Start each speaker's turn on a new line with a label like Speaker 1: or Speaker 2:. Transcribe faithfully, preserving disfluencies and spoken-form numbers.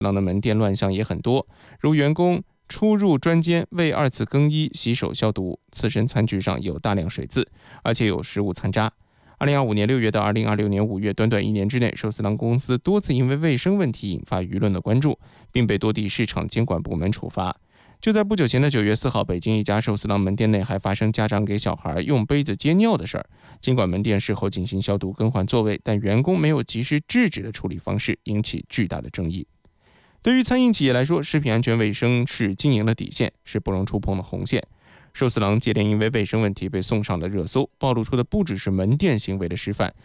Speaker 1: 郎的门店乱象也很多，如员工出入专间未二次更衣、洗手消毒，刺身餐具上有大量水渍，而且有食物残渣。二零二五年六月到二零二六年五月，短短一年之内，寿司郎公司多次因为卫生问题引发舆论的关注，并被多地市场监管部门处罚。就在不久前的九月四号，北京一家寿司郎门店内还发生家长给小孩用杯子接尿的事儿。尽管门店事后进行消毒更换座位，但员工没有及时制止的处理方式引起巨大的争议。对于餐饮企业来说，食品安全卫生是经营的底线，是不容触碰的红线。寿司郎接连因为卫生问题被送上了热搜，暴露出的不只是门店行为的示范，